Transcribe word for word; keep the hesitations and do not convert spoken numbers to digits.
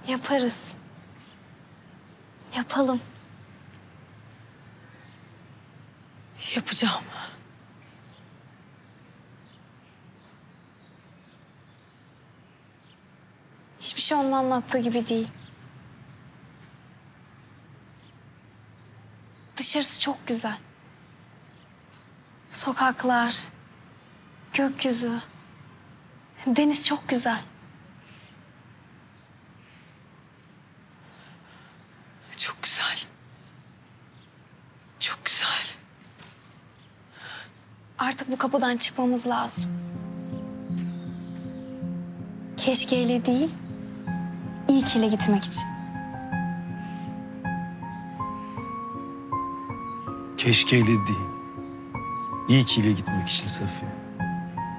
Yaparız. Yapalım. Yapacağım. Hiçbir şey onun anlattığı gibi değil. Dışarısı çok güzel. Sokaklar, gökyüzü, deniz çok güzel. Çok güzel. Çok güzel. Artık bu kapıdan çıkmamız lazım. Keşkeyle değil, iyi kiyle gitmek için. Keşkeyle değil, iyi kiyle gitmek için Safiye.